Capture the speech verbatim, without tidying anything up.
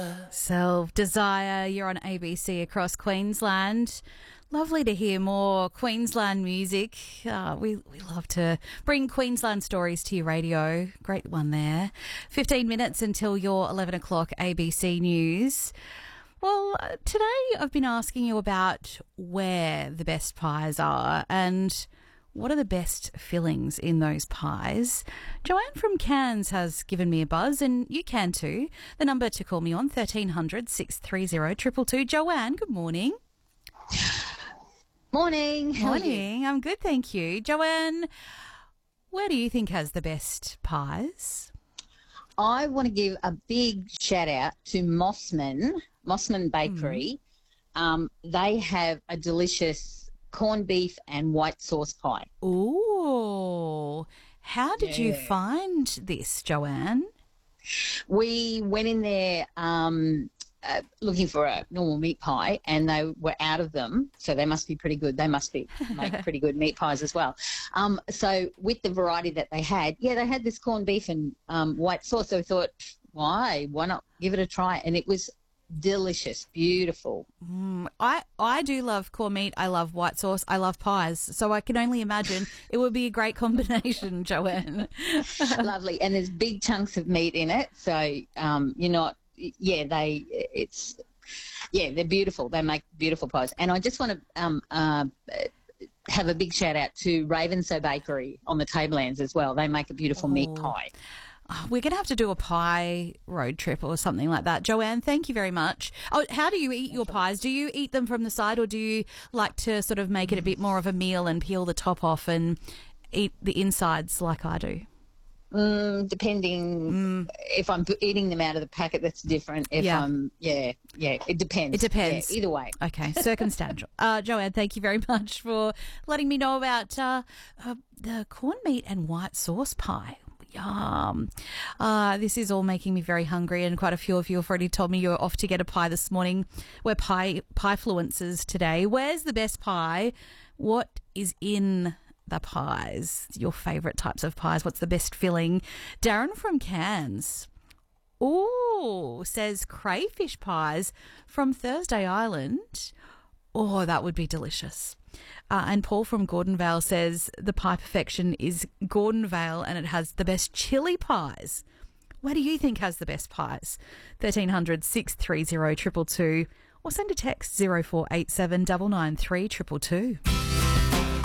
Self Desire, you're on A B C across Queensland. Lovely to hear more Queensland music. Uh, we, we love to bring Queensland stories to your radio. Great one there. fifteen minutes until your eleven o'clock A B C News. Well, uh, today I've been asking you about where the best pies are and what are the best fillings in those pies. Joanne from Cairns has given me a buzz, and you can too. The number to call me on, thirteen hundred, six three zero, two two two. Joanne, good morning. Morning. How are you? Morning. I'm good, thank you. Joanne, where do you think has the best pies? I want to give a big shout out to Mossman, Mossman Bakery. Mm. Um, they have a delicious corned beef and white sauce pie. Ooh. How did yeah. you find this, Joanne? We went in there um, uh, looking for a normal meat pie, and they were out of them, so they must be pretty good. They must be make pretty good meat pies as well. Um, so with the variety that they had, yeah, they had this corned beef and um, white sauce, so we thought, why? Why not give it a try? And it was delicious, beautiful. Mm, I, I do love corned meat. I love white sauce. I love pies. So I can only imagine it would be a great combination, Joanne. Lovely. And there's big chunks of meat in it. So um, you're not, yeah, they, it's, yeah, they're beautiful. They make beautiful pies. And I just want to um, uh, have a big shout out to Ravenso Bakery on the Tablelands as well. They make a beautiful oh. meat pie. We're going to have to do a pie road trip or something like that. Joanne, thank you very much. Oh, how do you eat your pies? Do you eat them from the side, or do you like to sort of make it a bit more of a meal and peel the top off and eat the insides like I do? Mm, depending mm. if I'm eating them out of the packet, that's different. If yeah. I'm, yeah, yeah, it depends. It depends. Yeah, either way. Okay, circumstantial. uh, Joanne, thank you very much for letting me know about uh, uh, the corned meat and white sauce pie. Yum. Uh, this is all making me very hungry, and quite a few of you have already told me you're off to get a pie this morning. We're pie pie-fluencers today. Where's the best pie? What is in the pies? Your favourite types of pies? What's the best filling? Darren from Cairns. Ooh, says crayfish pies from Thursday Island. Oh, that would be delicious. Uh, and Paul from Gordonvale says the pie perfection is Gordonvale, and it has the best chili pies. Where do you think has the best pies? thirteen hundred, six three zero, two two two, or send a text zero four eight seven, nine nine three, two two two.